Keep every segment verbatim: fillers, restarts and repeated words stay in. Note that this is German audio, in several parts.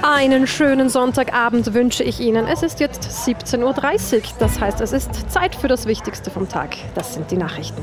Einen schönen Sonntagabend wünsche ich Ihnen. Es ist jetzt siebzehn Uhr dreißig. Das heißt, es ist Zeit für das Wichtigste vom Tag. Das sind die Nachrichten.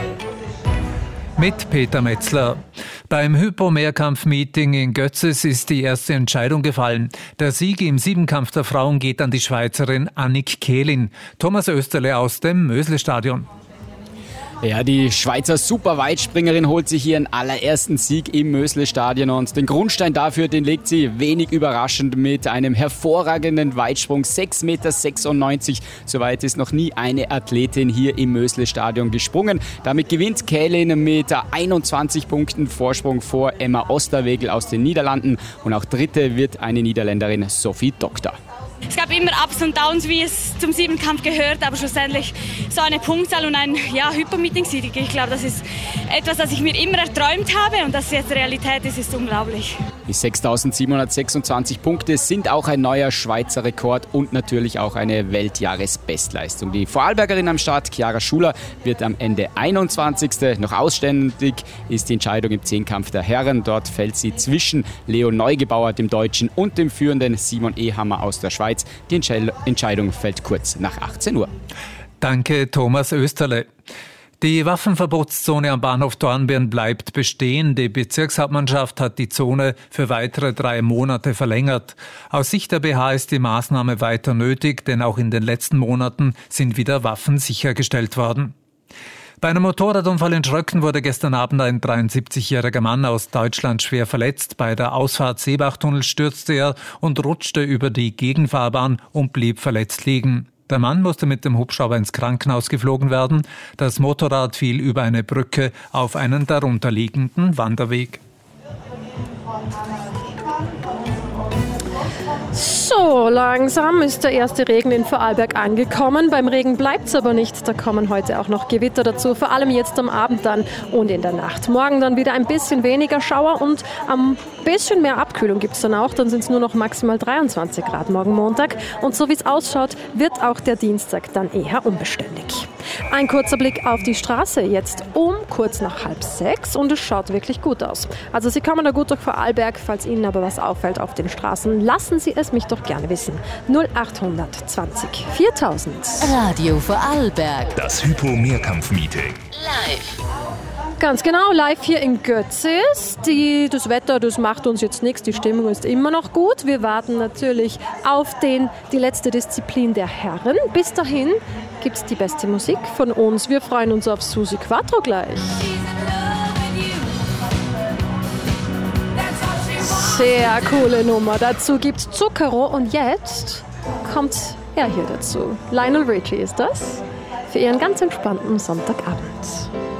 Mit Peter Metzler. Beim Hypo-Mehrkampf-Meeting in Götzis ist die erste Entscheidung gefallen. Der Sieg im Siebenkampf der Frauen geht an die Schweizerin Annick Kehlin. Thomas Österle aus dem Mösle-Stadion. Ja, die Schweizer Superweitspringerin holt sich ihren allerersten Sieg im Mösle-Stadion und den Grundstein dafür, den legt sie wenig überraschend mit einem hervorragenden Weitsprung, sechs Komma sechsundneunzig Meter. Soweit ist noch nie eine Athletin hier im Mösle-Stadion gesprungen. Damit gewinnt Kehlin mit einundzwanzig Punkten Vorsprung vor Emma Osterwegel aus den Niederlanden und auch dritte wird eine Niederländerin, Sophie Doktor. Es gab immer Ups und Downs, wie es zum Siebenkampf gehört, aber schlussendlich so eine Punktzahl und ein ja, Hyper-Meeting-Sieg. Ich glaube, das ist etwas, das ich mir immer erträumt habe und dass es jetzt Realität ist, ist unglaublich. Die sechstausendsiebenhundertsechsundzwanzig Punkte sind auch ein neuer Schweizer Rekord und natürlich auch eine Weltjahresbestleistung. Die Vorarlbergerin am Start, Chiara Schuler, wird am Ende einundzwanzigste Noch ausständig ist die Entscheidung im Zehnkampf der Herren. Dort fällt sie zwischen Leo Neugebauer, dem Deutschen, und dem führenden Simon Ehammer aus der Schweiz. Die Entscheidung fällt kurz nach achtzehn Uhr. Danke, Thomas Österle. Die Waffenverbotszone am Bahnhof Dornbirn bleibt bestehen. Die Bezirkshauptmannschaft hat die Zone für weitere drei Monate verlängert. Aus Sicht der B H ist die Maßnahme weiter nötig, denn auch in den letzten Monaten sind wieder Waffen sichergestellt worden. Bei einem Motorradunfall in Schröcken wurde gestern Abend ein dreiundsiebzigjähriger Mann aus Deutschland schwer verletzt. Bei der Ausfahrt Seebachtunnel stürzte er und rutschte über die Gegenfahrbahn und blieb verletzt liegen. Der Mann musste mit dem Hubschrauber ins Krankenhaus geflogen werden. Das Motorrad fiel über eine Brücke auf einen darunterliegenden Wanderweg. So, langsam ist der erste Regen in Vorarlberg angekommen. Beim Regen bleibt es aber nicht. Da kommen heute auch noch Gewitter dazu, vor allem jetzt am Abend dann und in der Nacht. Morgen dann wieder ein bisschen weniger Schauer und ein bisschen mehr Abkühlung gibt es dann auch. Dann sind es nur noch maximal dreiundzwanzig Grad morgen Montag. Und so wie es ausschaut, wird auch der Dienstag dann eher unbeständig. Ein kurzer Blick auf die Straße jetzt um kurz nach halb sechs und es schaut wirklich gut aus. Also Sie kommen da gut durch Vorarlberg. Falls Ihnen aber was auffällt auf den Straßen, lassen Sie es mich doch gerne wissen. null achthundert zwanzig viertausend. Radio Vorarlberg. Das Hypo-Mehrkampf-Meeting. Live. Ganz genau, live hier in Götzis. Die, das Wetter, das macht uns jetzt nichts. Die Stimmung ist immer noch gut. Wir warten natürlich auf den, die letzte Disziplin der Herren. Bis dahin gibt es die beste Musik von uns. Wir freuen uns auf Susi Quattro gleich. Sehr coole Nummer. Dazu gibt's Zucchero und jetzt kommt er hier dazu. Lionel Richie ist das für Ihren ganz entspannten Sonntagabend.